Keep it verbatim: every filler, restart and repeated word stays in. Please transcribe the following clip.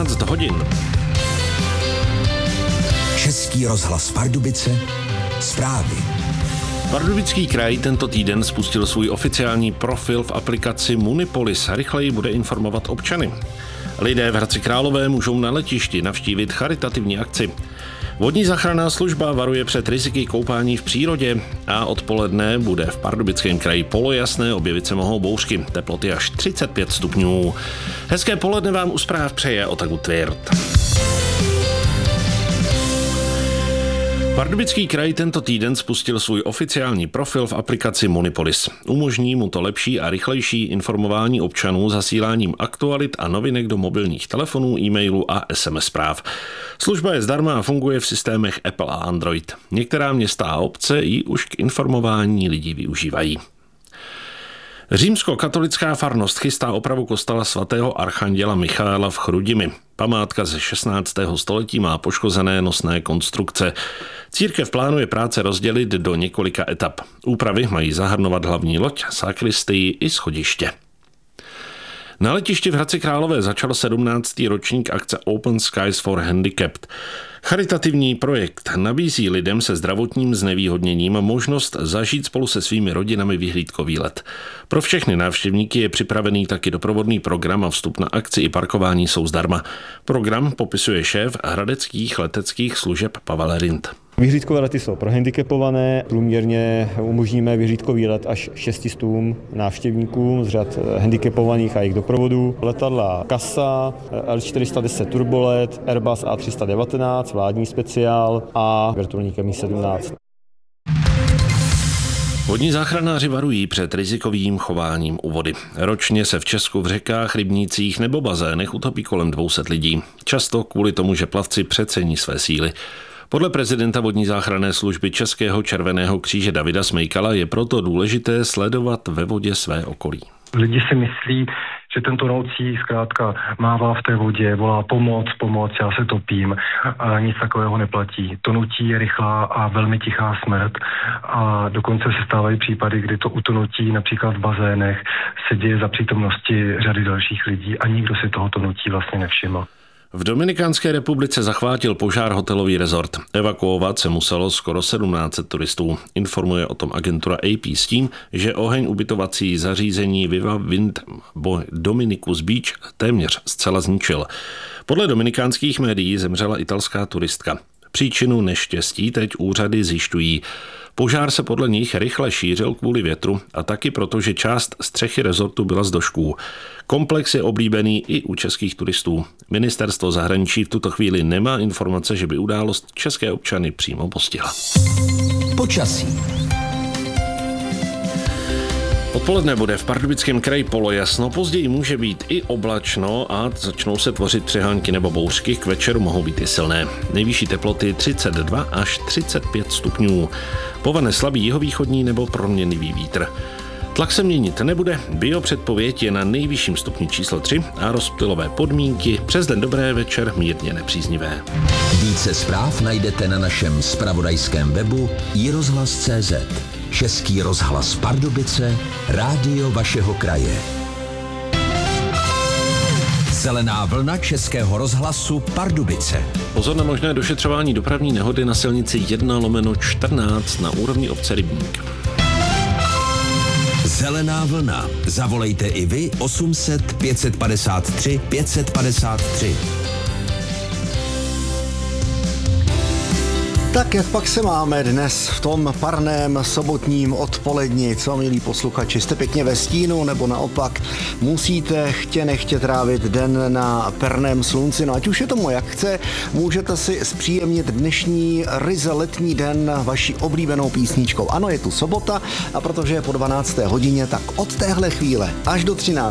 třináct hodin. Český rozhlas Pardubice, zprávy. Pardubický kraj tento týden spustil svůj oficiální profil v aplikaci Munipolis. Rychleji bude informovat občany. Lidé v Hradci Králové můžou na letišti navštívit charitativní akci. Vodní záchranná služba varuje před riziky koupání v přírodě a odpoledne bude v Pardubickém kraji polojasné, objevit se mohou bouřky, teploty až třicet pět stupňů. Hezké poledne vám u zpráv přeje Otaku Tvirt. Pardubický kraj tento týden spustil svůj oficiální profil v aplikaci Munipolis. Umožní mu to lepší a rychlejší informování občanů zasíláním aktualit a novinek do mobilních telefonů, e-mailů a es em es zpráv. Služba je zdarma a funguje v systémech Apple a Android. Některá města a obce ji už k informování lidí využívají. Římskokatolická farnost chystá opravu kostela svatého archanděla Michaela v Chrudimi. Památka ze šestnáctého století má poškozené nosné konstrukce. Církev plánuje práce rozdělit do několika etap. Úpravy mají zahrnovat hlavní loď, sakristii i schodiště. Na letišti v Hradci Králové začal sedmnáctý ročník akce Open Skies for Handicapped. Charitativní projekt nabízí lidem se zdravotním znevýhodněním možnost zažít spolu se svými rodinami vyhlídkový let. Pro všechny návštěvníky je připravený taky doprovodný program a vstup na akci i parkování jsou zdarma. Program popisuje šéf hradeckých leteckých služeb Pavel Rindt. Vyhlídkové lety jsou pro handicapované, průměrně umožníme vyhlídkový let až šestistům návštěvníkům z řad handicapovaných a jejich doprovodů. Letadla Casa, el čtyři sta deset turbolet, Airbus á tři sta devatenáct, vládní speciál a vrtulník em í sedmnáct. Vodní záchranáři varují před rizikovým chováním u vody. Ročně se v Česku v řekách, rybnících nebo bazénech utopí kolem dvě stě lidí. Často kvůli tomu, že plavci přecení své síly. Podle prezidenta vodní záchranné služby Českého červeného kříže Davida Smejkala je proto důležité sledovat ve vodě své okolí. Lidi si myslí, že ten tonoucí zkrátka mává v té vodě, volá pomoc, pomoc, já se topím a nic takového neplatí. Tonutí je rychlá a velmi tichá smrt a dokonce se stávají případy, kdy to utonutí například v bazénech se děje za přítomnosti řady dalších lidí a nikdo si toho tonutí vlastně nevšiml. V Dominikánské republice zachvátil požár hotelový rezort. Evakuovat se muselo skoro sedmnáct set turistů. Informuje o tom agentura á pé s tím, že oheň ubytovací zařízení Viva Wind Dominicus Beach téměř zcela zničil. Podle dominikánských médií zemřela italská turistka. Příčinu neštěstí teď úřady zjišťují. Požár se podle nich rychle šířil kvůli větru a taky proto, že část střechy rezortu byla z došků. Komplex je oblíbený i u českých turistů. Ministerstvo zahraničí v tuto chvíli nemá informace, že by událost české občany přímo postihla. Počasí. Odpoledne bude v Pardubickém kraji polojasno, později může být i oblačno a začnou se tvořit přehánky nebo bouřky, k večeru mohou být i silné. Nejvyšší teploty třicet dva až třicet pět stupňů. Povane slabý jihovýchodní nebo proměnlivý vítr. Tlak se měnit nebude, biopředpověď je na nejvyšším stupni číslo tři a rozptylové podmínky přes den dobré, večer mírně nepříznivé. Více zpráv najdete na našem zpravodajském webu i rozhlas tečka cé zet. Český rozhlas Pardubice, rádio vašeho kraje. Zelená vlna Českého rozhlasu Pardubice. Pozor na možné došetřování dopravní nehody na silnici jedna lomeno čtrnáct na úrovni obce Rybník. Zelená vlna. Zavolejte i vy osm set pět padesát tři pět padesát tři. Tak jak pak se máme dnes v tom parném sobotním odpoledni, co milí posluchači, jste pěkně ve stínu nebo naopak musíte chtě nechtě trávit den na perném slunci, no ať už je tomu jak chce, můžete si zpříjemnit dnešní ryze letní den vaší oblíbenou písničkou. Ano, je tu sobota a protože je po dvanácté hodině, tak od téhle chvíle až do třinácté